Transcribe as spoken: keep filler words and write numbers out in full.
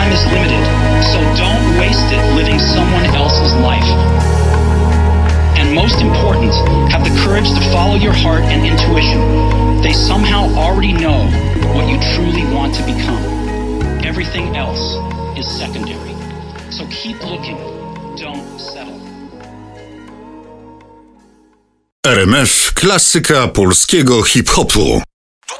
time is limited, so don't waste it living someone else's life. And most important, have the courage to follow your heart and intuition. They somehow already know what you truly want to become. Everything else is secondary. So keep looking, don't settle. R M F, klasyka polskiego hip-hopu.